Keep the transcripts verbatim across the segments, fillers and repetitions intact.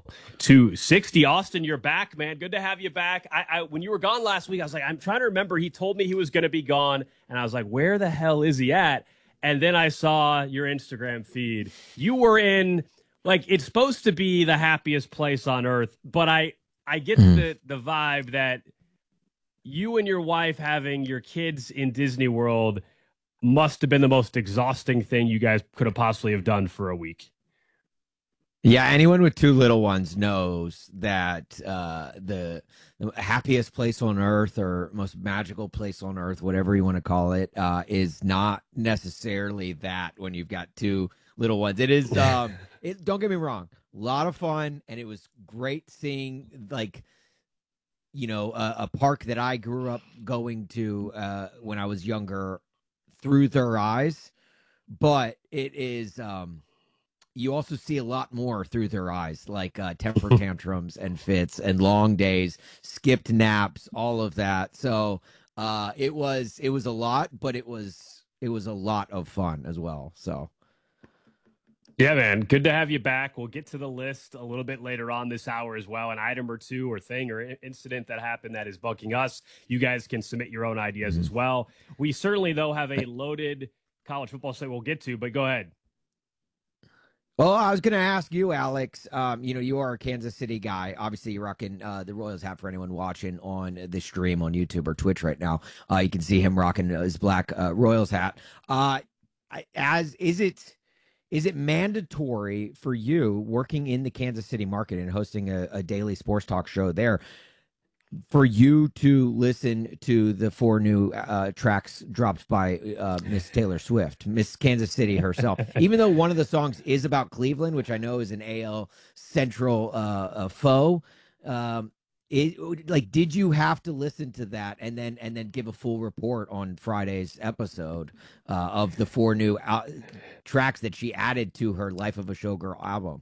To sixty. Austin, you're back, man. Good to have you back. I, I when you were gone last week, I was like, I'm trying to remember. He told me he was going to be gone, and I was like, where the hell is he at? And then I saw your Instagram feed. You were in, like, it's supposed to be the happiest place on earth, but I I get Mm. the the vibe that you and your wife having your kids in Disney World must have been the most exhausting thing you guys could have possibly have done for a week. Yeah, anyone with two little ones knows that uh, the, the happiest place on earth or most magical place on earth, whatever you want to call it, uh, is not necessarily that when you've got two little ones. It is, um, it, don't get me wrong, a lot of fun, and it was great seeing, like, you know, a, a park that I grew up going to uh, when I was younger through their eyes. But it is, um, you also see a lot more through their eyes, like uh, temper tantrums and fits and long days, skipped naps, all of that. So uh, it was it was a lot, but it was it was a lot of fun as well. So Yeah, man. Good to have you back. We'll get to the list a little bit later on this hour as well. An item or two or thing or incident that happened that is bugging us. You guys can submit your own ideas mhm. as well. We certainly, though, have a loaded college football slate we'll get to, but go ahead. Well, I was going to ask you, Alex. Um, you know, you are a Kansas City guy. Obviously, you're rocking uh, the Royals hat for anyone watching on the stream on YouTube or Twitch right now. Uh, you can see him rocking his black uh, Royals hat. Uh, as is it is it mandatory for you working in the Kansas City market and hosting a, a daily sports talk show there for you to listen to the four new uh, tracks dropped by uh, Miss Taylor Swift, Miss Kansas City herself? Even though one of the songs is about Cleveland, which I know is an A L Central uh, uh, foe, um, it, like, did you have to listen to that and then and then give a full report on Friday's episode uh, of the four new out- tracks that she added to her Life of a Showgirl album?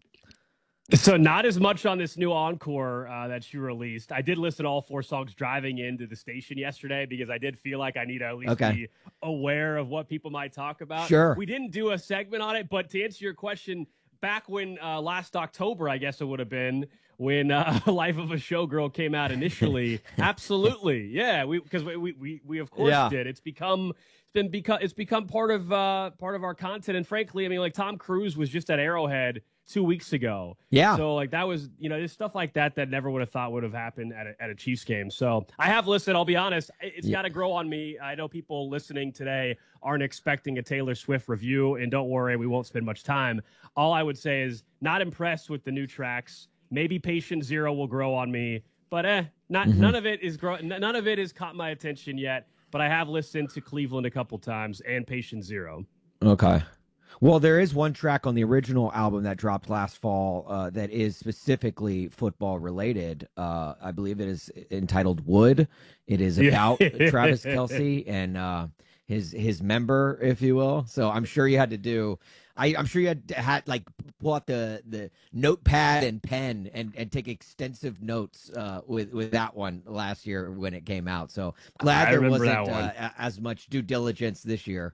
So not as much on this new encore uh, that she released. I did listen to all four songs driving into the station yesterday because I did feel like I need to at least Okay, be aware of what people might talk about. sure. We didn't do a segment on it, but to answer your question, back when uh, last October, I guess it would have been when uh, Life of a Showgirl came out initially. Absolutely, yeah. We because we, we we we of course Yeah. did. It's become it's been become it's become part of uh, part of our content. And frankly, I mean, like Tom Cruise was just at Arrowhead two weeks ago. Yeah. So like that was, you know, there's stuff like that that never would have thought would have happened at a, at a Chiefs game. So I have listened. I'll be honest, it's Yeah. got to grow on me. I know people listening today aren't expecting a Taylor Swift review, and don't worry, we won't spend much time. All I would say is not impressed with the new tracks. Maybe Patient Zero will grow on me, but eh, not Mhm. none of it is grow. None of it has caught my attention yet. But I have listened to Cleveland a couple times and Patient Zero. Okay. Well, there is one track on the original album that dropped last fall uh, that is specifically football related. Uh, I believe it is entitled "Wood." It is about Travis Yeah. Kelce and uh, his his member, if you will. So I'm sure you had to do. I, I'm sure you had to, had like pull out the the notepad and pen and, and take extensive notes uh, with with that one last year when it came out. So glad I there remember wasn't that one. uh, as much due diligence this year.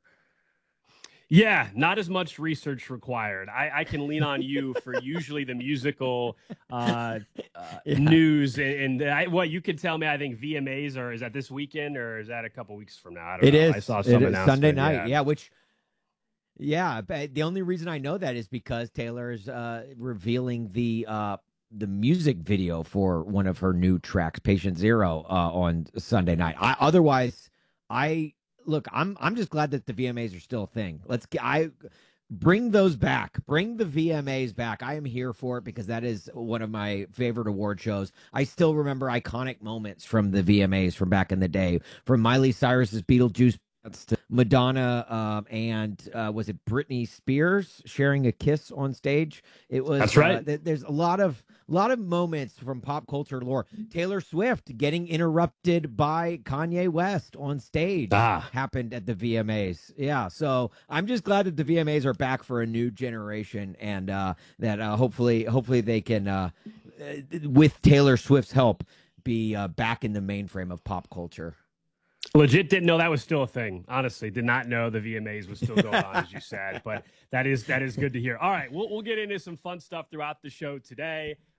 Yeah, not as much research required. I, I can lean on you for usually the musical uh, uh, Yeah. news. And, and I, what you can tell me, I think V M As are, is that this weekend or is that a couple weeks from now? I don't It know. I is. saw It some is Sunday announcement. night. Yeah. Yeah, which yeah, but the only reason I know that is because Taylor's uh revealing the uh the music video for one of her new tracks, Patient Zero, uh on Sunday night. I otherwise I look, I'm I'm just glad that the V M As are still a thing. Let's get I bring those back. Bring the V M As back. I am here for it because that is one of my favorite award shows. I still remember iconic moments from the V M As from back in the day, from Miley Cyrus's Beetlejuice to Madonna, um, and uh, was it Britney Spears sharing a kiss on stage? It That's was. Uh, right. th- there's a lot of lot of moments from pop culture lore. Taylor Swift getting interrupted by Kanye West on stage Ah, happened at the V M As. Yeah, so I'm just glad that the V M As are back for a new generation, and uh, that uh, hopefully, hopefully they can, uh, uh, with Taylor Swift's help, be uh, back in the mainframe of pop culture. legit didn't know that was still a thing. Honestly, did not know the V M As was still going on, as you said. But that is that is good to hear. All right, we'll we'll get into some fun stuff throughout the show today.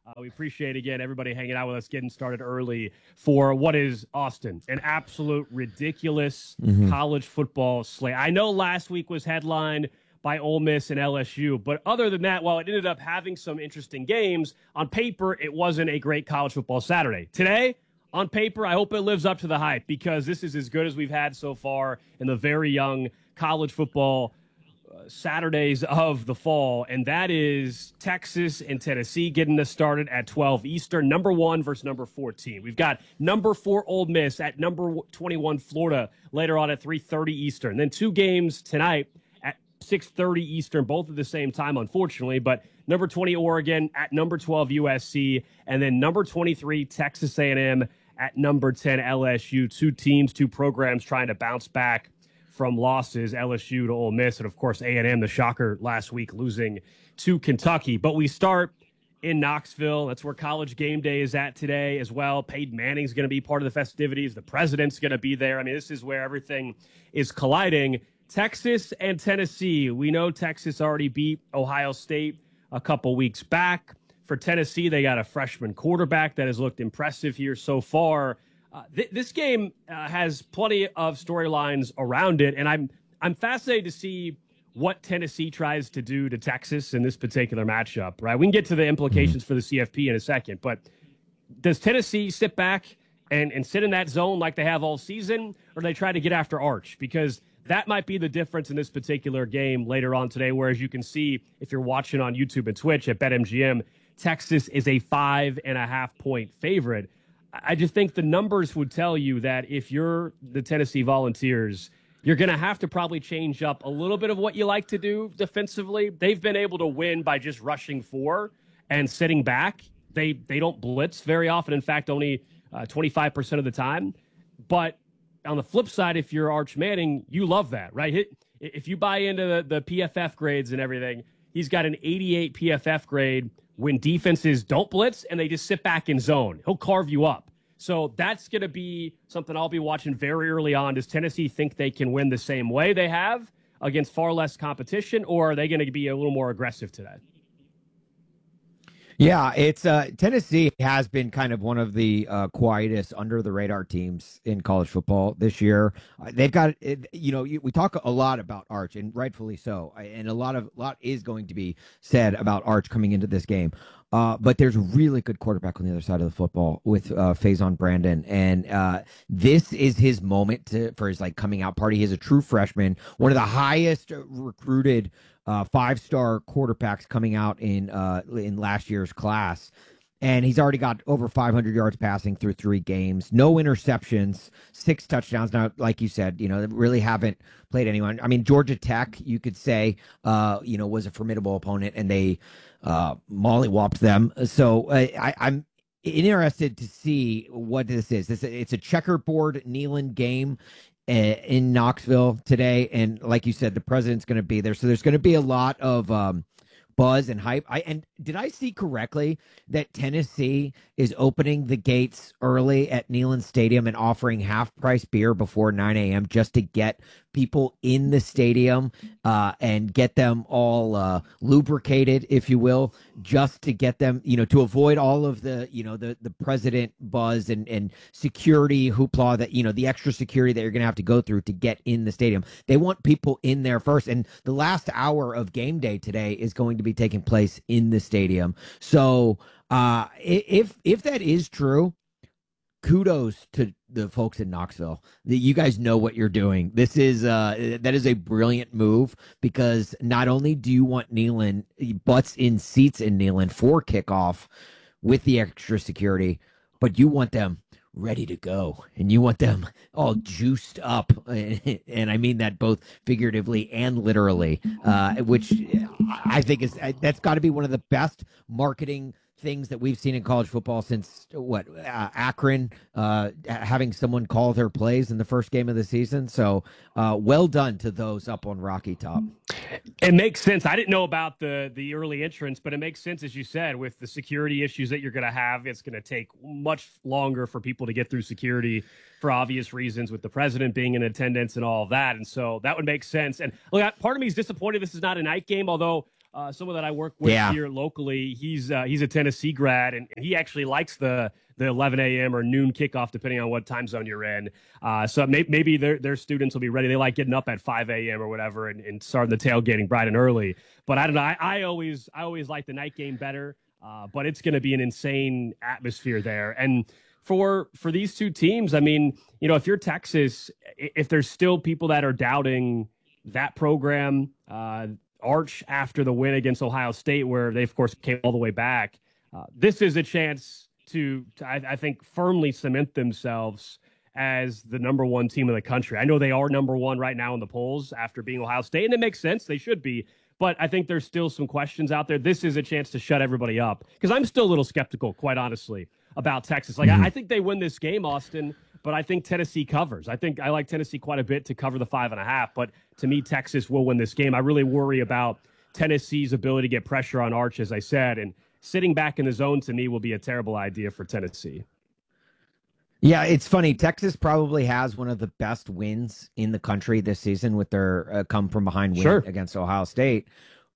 Uh, we appreciate, again, everybody hanging out with us, getting started early for what is, Austin, an absolute ridiculous mm-hmm. college football slate. I know last week was headlined by Ole Miss and L S U, but other than that, while it ended up having some interesting games, on paper, it wasn't a great college football Saturday. Today, on paper, I hope it lives up to the hype, because this is as good as we've had so far in the very young college football Saturdays of the fall, and that is Texas and Tennessee getting us started at twelve Eastern, number one versus number fourteen. We've got number four Ole Miss at number twenty-one Florida later on at three thirty Eastern. Then two games tonight at six thirty Eastern, both at the same time, unfortunately, but number twenty Oregon at number twelve U S C, and then number twenty-three Texas A and M at number ten L S U. Two teams, two programs trying to bounce back from losses, L S U to Ole Miss, and of course A and M, the shocker last week, losing to Kentucky. But we start in Knoxville. That's where College Game Day is at today as well. Peyton Manning's going to be part of the festivities. The president's going to be there. I mean, this is where everything is colliding. Texas and Tennessee. We know Texas already beat Ohio State a couple weeks back. For Tennessee, they got a freshman quarterback that has looked impressive here so far. Uh, th- this game uh, has plenty of storylines around it, and I'm I'm fascinated to see what Tennessee tries to do to Texas in this particular matchup. Right, we can get to the implications for the C F P in a second, but does Tennessee sit back and and sit in that zone like they have all season, or do they try to get after Arch? Because that might be the difference in this particular game later on today. Whereas you can see, if you're watching on YouTube and Twitch at BetMGM, Texas is a five and a half point favorite. I just think the numbers would tell you that if you're the Tennessee Volunteers, you're going to have to probably change up a little bit of what you like to do defensively. They've been able to win by just rushing four and sitting back. They they don't blitz very often. In fact, only uh, twenty-five percent of the time. But on the flip side, if you're Arch Manning, you love that, right? If you buy into the, the P F F grades and everything, he's got an eighty-eight P F F grade when defenses don't blitz and they just sit back in zone. He'll carve you up. So that's going to be something I'll be watching very early on. Does Tennessee think they can win the same way they have against far less competition, or are they going to be a little more aggressive today? Yeah, it's uh, Tennessee has been kind of one of the uh, quietest under the radar teams in college football this year. Uh, they've got, you know, we talk a lot about Arch, and rightfully so, and a lot of lot is going to be said about Arch coming into this game. Uh, but there's a really good quarterback on the other side of the football with uh, Faison Brandon, and uh, this is his moment to, for his like coming out party. He's a true freshman, one of the highest recruited uh, five-star quarterbacks coming out in uh, in last year's class. And he's already got over five hundred yards passing through three games, no interceptions, six touchdowns. Now, like you said, you know, they really haven't played anyone. I mean, Georgia Tech, you could say, uh, you know, was a formidable opponent, and they uh, mollywopped them. So uh, I, I'm interested to see what this is. This it's a checkerboard Neyland game uh, in Knoxville today, and like you said, the president's going to be there. So there's going to be a lot of um, buzz and hype. I and did I see correctly that Tennessee is opening the gates early at Neyland Stadium and offering half price beer before nine a.m. just to get people in the stadium uh, and get them all uh, lubricated, if you will, just to get them, you know, to avoid all of the, you know, the the president buzz and and security hoopla that, you know, the extra security that you're going to have to go through to get in the stadium. They want people in there first, and the last hour of game day today is going to be taking place in the stadium. So uh, if if that is true, kudos to the folks in Knoxville. You guys know what you're doing. This is uh, that is a brilliant move, because not only do you want Neyland butts in seats in Neyland for kickoff with the extra security, but you want them ready to go, and you want them all juiced up, and I mean that both figuratively and literally, uh, which I think is that's got to be one of the best marketing things that we've seen in college football since what uh, Akron uh, having someone call their plays in the first game of the season. So uh, well done to those up on Rocky Top. It makes sense. I didn't know about the the early entrance, but it makes sense, as you said, with the security issues that you're going to have. It's going to take much longer for people to get through security for obvious reasons, with the president being in attendance and all of that. And so that would make sense. And look, part of me is disappointed this is not a night game, although uh, someone that I work with Yeah. here locally. He's uh, he's a Tennessee grad, and, and he actually likes the the eleven a.m. or noon kickoff, depending on what time zone you're in. Uh, so may, maybe their their students will be ready. They like getting up at five a.m. or whatever and, and starting the tailgating bright and early. But I don't know. I, I always I always like the night game better. Uh, but it's going to be an insane atmosphere there. And for for these two teams, I mean, you know, if you're Texas, if there's still people that are doubting that program, uh, Arch after the win against Ohio State, where they, of course, came all the way back, uh, this is a chance to, to I, I think, firmly cement themselves as the number one team in the country. I know they are number one right now in the polls after being Ohio State, and it makes sense. They should be. But I think there's still some questions out there. This is a chance to shut everybody up because I'm still a little skeptical, quite honestly, about Texas. Like, mm-hmm. I, I think they win this game, Austin, but I think Tennessee covers. I think I like Tennessee quite a bit to cover the five and a half. But to me, Texas will win this game. I really worry about Tennessee's ability to get pressure on Arch, as I said, and sitting back in the zone to me will be a terrible idea for Tennessee. Yeah, it's funny. Texas probably has one of the best wins in the country this season with their uh, come from behind win sure. against Ohio State.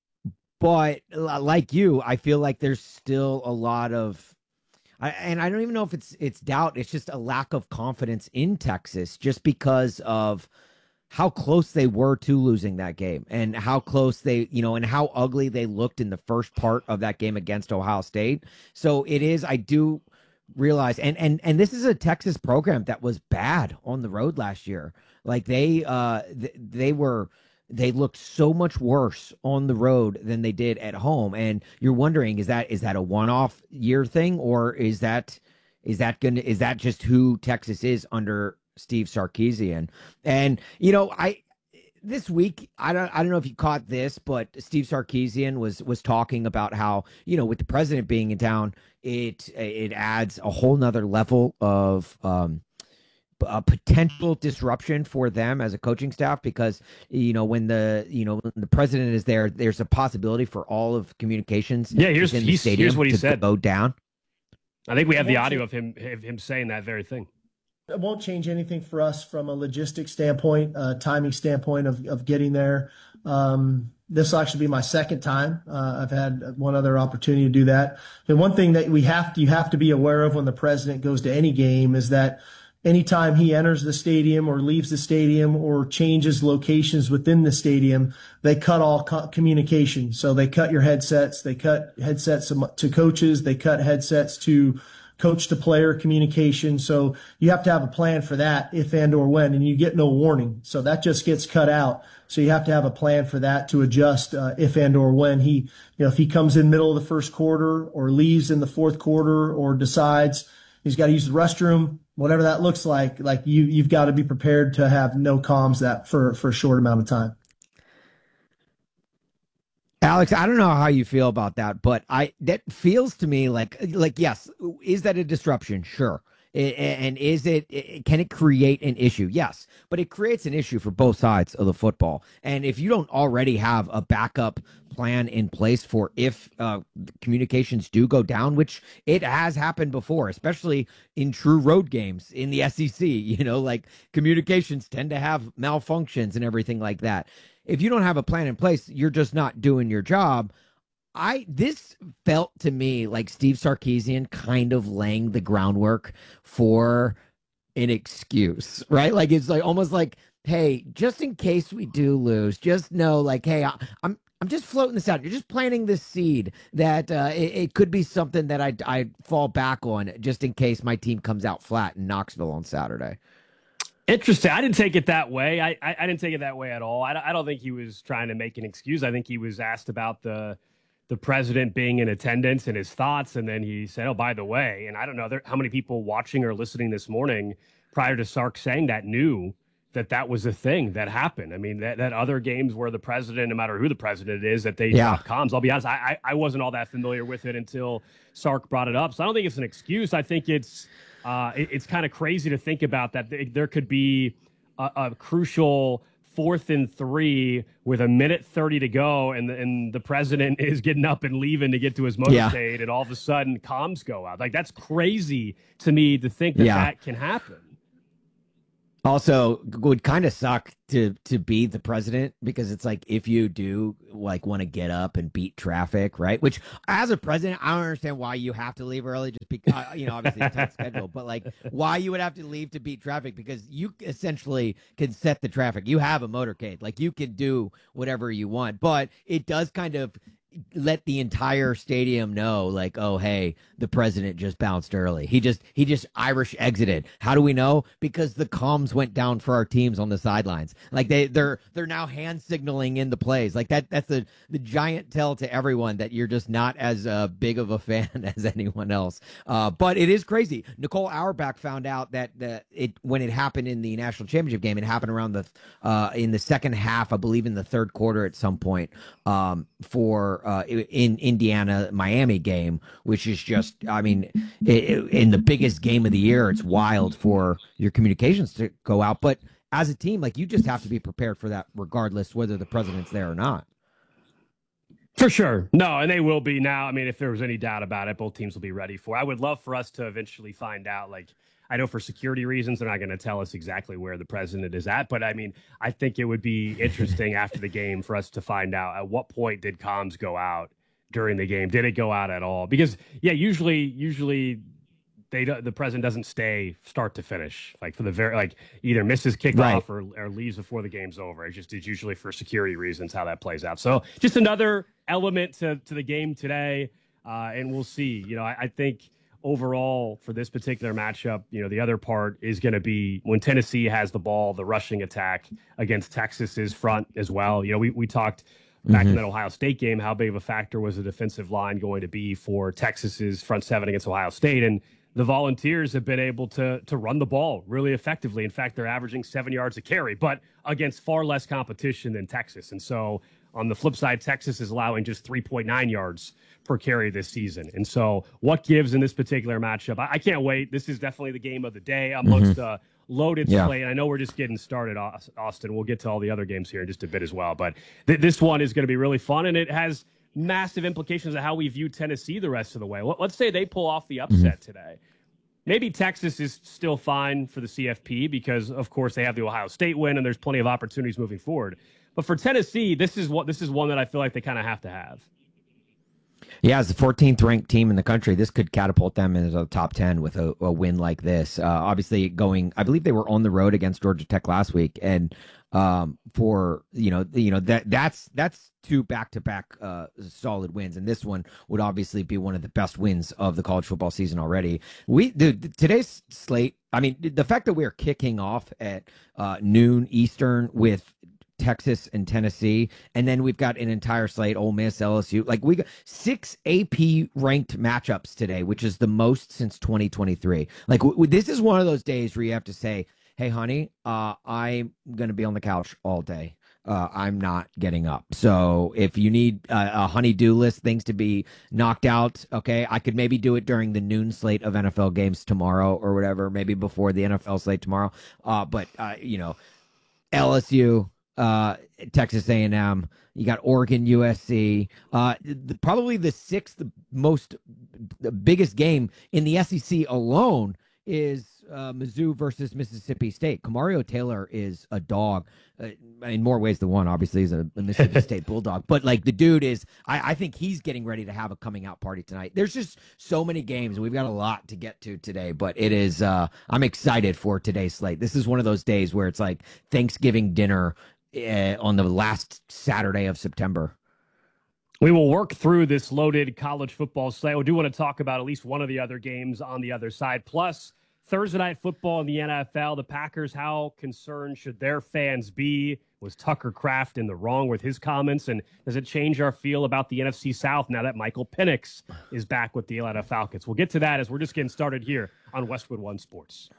But like you, I feel like there's still a lot of, I, and I don't even know if it's it's doubt. It's just a lack of confidence in Texas, just because of how close they were to losing that game and how close they, you know, and how ugly they looked in the first part of that game against Ohio State. So it is, I do realize, and and and this is a Texas program that was bad on the road last year. Like they uh th- they were they looked so much worse on the road than they did at home. And you're wondering, is that is that a one-off year thing, or is that is that gonna is that just who Texas is under Steve Sarkisian? And you know, I this week, I don't I don't know if you caught this, but Steve Sarkisian was was talking about how, you know, with the president being in town, it it adds a whole nother level of um a potential disruption for them as a coaching staff, because, you know, when the you know when the president is there, there's a possibility for all of communications. Yeah, here's in the he's, stadium here's what he to said. Go down. I think we have the audio of him of him saying that very thing. It won't change anything for us from a logistic standpoint, uh, timing standpoint of, of getting there. Um, this will actually be my second time. Uh, I've had one other opportunity to do that. And one thing that we have to, you have to be aware of when the president goes to any game is that anytime he enters the stadium or leaves the stadium or changes locations within the stadium, they cut all co- communication. So they cut your headsets, they cut headsets to coaches, they cut headsets to coach to player communication. So you have to have a plan for that if and or when, and you get no warning. So that just gets cut out. So you have to have a plan for that to adjust uh, if and or when he, you know, if he comes in middle of the first quarter or leaves in the fourth quarter or decides he's got to use the restroom, whatever that looks like, like you, you've got to be prepared to have no comms that for, for a short amount of time. Alex, I don't know how you feel about that, but I that feels to me like like yes, is that a disruption? Sure. And is it can it create an issue? Yes, but it creates an issue for both sides of the football. And if you don't already have a backup plan in place for if uh, communications do go down, which it has happened before, especially in true road games in the S E C, you know, like communications tend to have malfunctions and everything like that. If you don't have a plan in place, you're just not doing your job. I this felt to me like Steve Sarkisian kind of laying the groundwork for an excuse, right? Like it's like almost like, hey, just in case we do lose, just know, like, hey, I, I'm I'm just floating this out. You're just planting this seed that uh, it, it could be something that I I fall back on just in case my team comes out flat in Knoxville on Saturday. Interesting. I didn't take it that way. I, I, I didn't take it that way at all. I, I don't think he was trying to make an excuse. I think he was asked about the the president being in attendance and his thoughts, and then he said, "Oh, by the way," and I don't know there, how many people watching or listening this morning prior to Sark saying that knew that that was a thing that happened. I mean, that, that other games where the president, no matter who the president is, that they yeah. drop comms. I'll be honest, I, I I wasn't all that familiar with it until Sark brought it up. So I don't think it's an excuse. I think it's uh, it, it's kind of crazy to think about that there could be a, a crucial fourth and three with a minute thirty to go, and the, and the president is getting up and leaving to get to his motorcade, yeah. and all of a sudden comms go out. Like, that's crazy to me to think that yeah. that can happen. Also, would kind of suck to to be the president, because it's like, if you do like want to get up and beat traffic, right? Which, as a president, I don't understand why you have to leave early, just because, uh, you know, obviously a tight schedule, but like why you would have to leave to beat traffic, because you essentially can set the traffic. You have a motorcade, like you can do whatever you want, but it does kind of let the entire stadium know, like, oh, hey, the president just bounced early. He just he just Irish exited. How do we know? Because the comms went down for our teams on the sidelines. Like they they're they're now hand signaling in the plays. Like that that's the the giant tell to everyone that you're just not as uh, big of a fan as anyone else. Uh, but it is crazy. Nicole Auerbach found out that that it when it happened in the national championship game, it happened around the uh, in the second half, I believe in the third quarter at some point, um, for uh, in Indiana Miami game, which is just, I mean, it, in the biggest game of the year, it's wild for your communications to go out. But as a team, like, you just have to be prepared for that, regardless whether the president's there or not. For sure. No, and they will be now. I mean, if there was any doubt about it, both teams will be ready for it. I would love for us to eventually find out, like, I know for security reasons, they're not going to tell us exactly where the president is at. But I mean, I think it would be interesting after the game for us to find out at what point did comms go out during the game? Did it go out at all? Because, yeah, usually, usually they the president doesn't stay start to finish, like for the very, like either misses kickoff right. or, or leaves before the game's over. It's just, it's usually for security reasons how that plays out. So just another element to, to the game today. Uh, and we'll see, you know, I, I think, overall, for this particular matchup, you know, the other part is going to be when Tennessee has the ball, the rushing attack against Texas's front as well. You know, we, we talked back mm-hmm. in that Ohio State game, how big of a factor was the defensive line going to be for Texas's front seven against Ohio State. And the Volunteers have been able to to run the ball really effectively. In fact, they're averaging seven yards a carry, but against far less competition than Texas. And so on the flip side, Texas is allowing just three point nine yards per carry this season. And so what gives in this particular matchup? I, I can't wait. This is definitely the game of the day amongst mm-hmm. the loaded yeah. slate. I know we're just getting started, Austin. We'll get to all the other games here in just a bit as well. But th- this one is going to be really fun, and it has massive implications of how we view Tennessee the rest of the way. Let's say they pull off the upset mm-hmm. today. Maybe Texas is still fine for the C F P because, of course, they have the Ohio State win, and there's plenty of opportunities moving forward. But for Tennessee, this is what this is one that I feel like they kind of have to have. Yeah, as the fourteenth ranked team in the country, this could catapult them into the top ten with a, a win like this. Uh, obviously, going, I believe they were on the road against Georgia Tech last week, and um, for you know, you know that that's that's two back to back solid wins, and this one would obviously be one of the best wins of the college football season already. We the, today's slate. I mean, the fact that we're kicking off at uh, noon Eastern with Texas and Tennessee, and then we've got an entire slate, Ole Miss, L S U. Like, we got six A P ranked matchups today, which is the most since twenty twenty-three. Like, w- this is one of those days where you have to say, hey, honey, uh, I'm going to be on the couch all day. Uh, I'm not getting up. So if you need uh, a honey-do list, things to be knocked out, okay, I could maybe do it during the noon slate of N F L games tomorrow or whatever, maybe before the N F L slate tomorrow. Uh, but, uh, you know, L S U, Uh, Texas A and M, you got Oregon, U S C, uh, the, probably the sixth most, the biggest game in the S E C alone is uh, Mizzou versus Mississippi State. Kamario Taylor is a dog uh, in more ways than one. Obviously, he's a, a Mississippi State Bulldog, but like the dude is, I, I think he's getting ready to have a coming out party tonight. There's just so many games, and we've got a lot to get to today, but it is, uh, I'm excited for today's slate. This is one of those days where it's like Thanksgiving dinner Uh, on the last Saturday of September. We will work through this loaded college football slate. We do want to talk about at least one of the other games on the other side. Plus, Thursday night football in the N F L. The Packers, how concerned should their fans be? Was Tucker Kraft in the wrong with his comments? And does it change our feel about the N F C South now that Michael Penix is back with the Atlanta Falcons? We'll get to that as we're just getting started here on Westwood One Sports.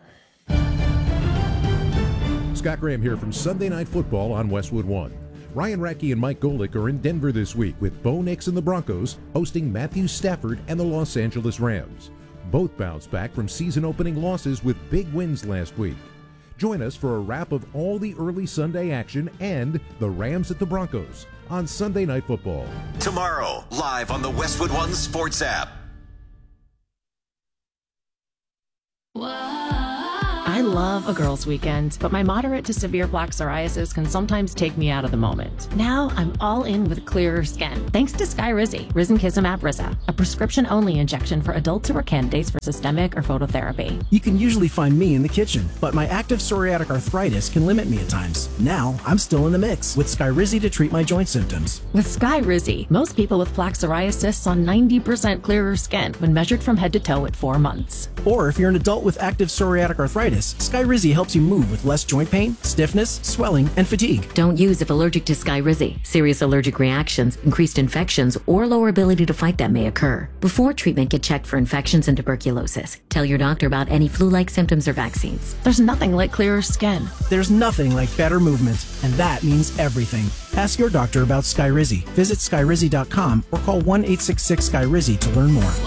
Scott Graham here from Sunday Night Football on Westwood One. Ryan Radke and Mike Golick are in Denver this week with Bo Nix and the Broncos hosting Matthew Stafford and the Los Angeles Rams. Both bounced back from season-opening losses with big wins last week. Join us for a wrap of all the early Sunday action and the Rams at the Broncos on Sunday Night Football. Tomorrow, live on the Westwood One Sports app. I love a girls' weekend, but my moderate to severe plaque psoriasis can sometimes take me out of the moment. Now I'm all in with clearer skin, thanks to Skyrizi, risankizumab Riza, a prescription-only injection for adults who are candidates for systemic or phototherapy. You can usually find me in the kitchen, but my active psoriatic arthritis can limit me at times. Now I'm still in the mix with Skyrizi to treat my joint symptoms. With Skyrizi, most people with plaque psoriasis saw ninety percent clearer skin when measured from head to toe at four months. Or if you're an adult with active psoriatic arthritis, Skyrizi helps you move with less joint pain, stiffness, swelling, and fatigue. Don't use if allergic to Skyrizi. Serious allergic reactions, increased infections, or lower ability to fight them may occur. Before treatment, get checked for infections and tuberculosis. Tell your doctor about any flu-like symptoms or vaccines. There's nothing like clearer skin. There's nothing like better movement, and that means everything. Ask your doctor about Skyrizi. Visit Skyrizi dot com or call one eight six six Skyrizi to learn more.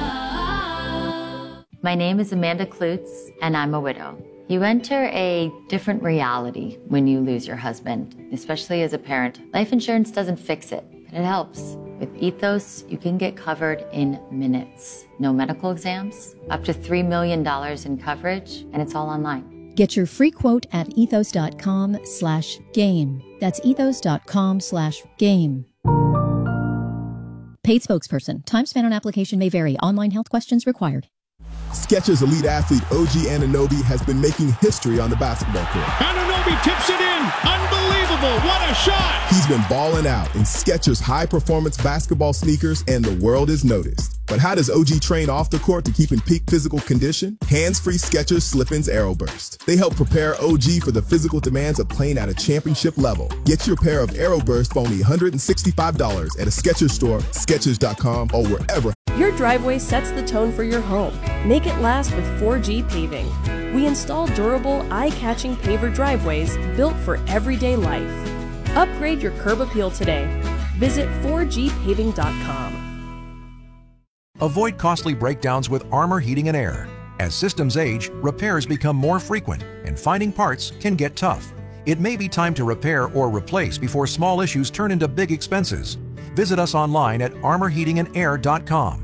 My name is Amanda Klutz, and I'm a widow. You enter a different reality when you lose your husband, especially as a parent. Life insurance doesn't fix it, but it helps. With Ethos, you can get covered in minutes. No medical exams, up to three million dollars in coverage, and it's all online. Get your free quote at ethos dot com slash game. That's ethos dot com slash game. Paid spokesperson. Time spent on application may vary. Online health questions required. Skechers elite athlete O G Anunoby has been making history on the basketball court. Anunoby tips it in. Unbelievable. What a shot. He's been balling out in Skechers high-performance basketball sneakers, and the world is noticed. But how does O G train off the court to keep in peak physical condition? Hands-free Skechers Slip-ins Aeroburst. They help prepare O G for the physical demands of playing at a championship level. Get your pair of Aeroburst for only one hundred sixty-five dollars at a Skechers store, Skechers dot com, or wherever. Your driveway sets the tone for your home. Make it last with four G Paving. We install durable, eye-catching paver driveways built for everyday life. Upgrade your curb appeal today. Visit four G paving dot com. Avoid costly breakdowns with Armor Heating and Air. As systems age, repairs become more frequent, and finding parts can get tough. It may be time to repair or replace before small issues turn into big expenses. Visit us online at armor heating and air dot com.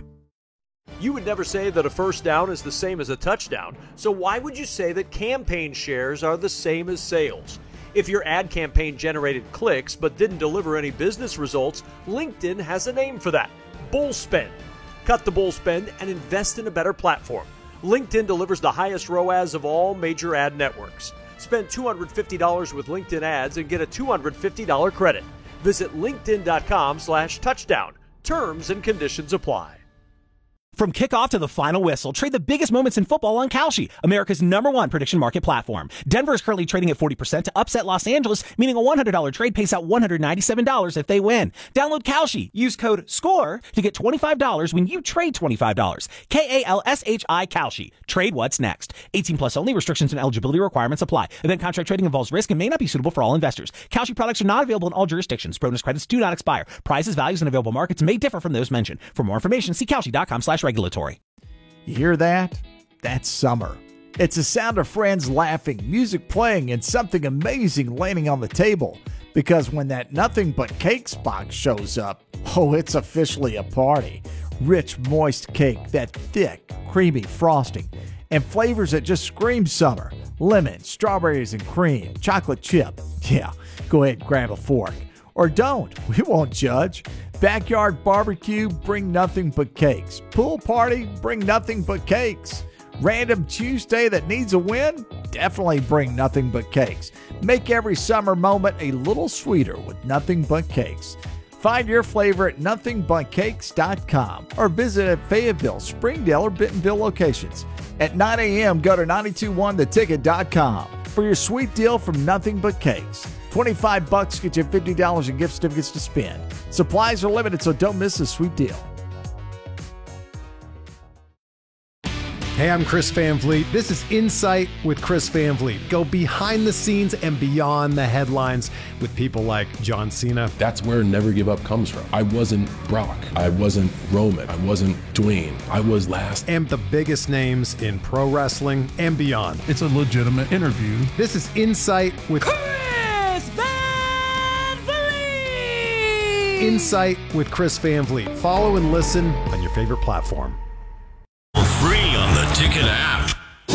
You would never say that a first down is the same as a touchdown, so why would you say that campaign shares are the same as sales? If your ad campaign generated clicks but didn't deliver any business results, LinkedIn has a name for that: bull spend. Cut the bull spend and invest in a better platform. LinkedIn delivers the highest R O A S of all major ad networks. Spend two hundred fifty dollars with LinkedIn ads and get a two hundred fifty dollars credit. Visit linkedin dot com slash touchdown. Terms and conditions apply. From kickoff to the final whistle, trade the biggest moments in football on Kalshi, America's number one prediction market platform. Denver is currently trading at forty percent to upset Los Angeles, meaning a one hundred dollars trade pays out one hundred ninety-seven dollars if they win. Download Kalshi. Use code SCORE to get twenty-five dollars when you trade twenty-five dollars. K A L S H I Kalshi. Trade what's next. eighteen plus only. Restrictions and eligibility requirements apply. Event contract trading involves risk and may not be suitable for all investors. Kalshi products are not available in all jurisdictions. Bonus credits do not expire. Prices, values, and available markets may differ from those mentioned. For more information, see Kalshi dot com slash regulatory. You hear that? That's summer. It's the sound of friends laughing, music playing, and something amazing landing on the table. Because when that Nothing But Cakes box shows up, oh, it's officially a party. Rich, moist cake, that thick, creamy frosting, and flavors that just scream summer. Lemon, strawberries and cream, chocolate chip. Yeah, go ahead and grab a fork. Or don't, we won't judge. Backyard barbecue, bring nothing but cakes. Pool party, bring nothing but cakes. Random Tuesday that needs a win? Definitely bring nothing but cakes. Make every summer moment a little sweeter with Nothing But Cakes. Find your flavor at nothing but cakes dot com or visit at Fayetteville, Springdale, or Bentonville locations. At nine a.m., go to nine two one the ticket dot com for your sweet deal from Nothing But Cakes. twenty-five bucks get you fifty dollars in gift certificates to spend. Supplies are limited, so don't miss this sweet deal. Hey, I'm Chris Van Vliet. This is Insight with Chris Van Vliet. Go behind the scenes and beyond the headlines with people like John Cena. That's where Never Give Up comes from. I wasn't Brock. I wasn't Roman. I wasn't Dwayne. I was last. And the biggest names in pro wrestling and beyond. It's a legitimate interview. This is Insight with Chris Van Vliet! Insight with Chris Van Vliet. Follow and listen on your favorite platform. Free on the Ticket app.